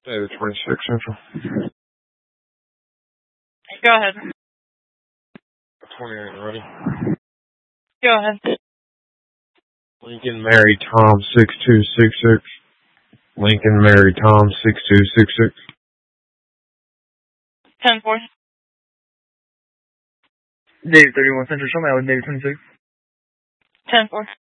David 26 Central. Go ahead. 28 ready. Go ahead. Lincoln Mary Tom 6266. Lincoln Mary Tom 6266. 10-4. David 31 Central, show me out with David 26. 10-4.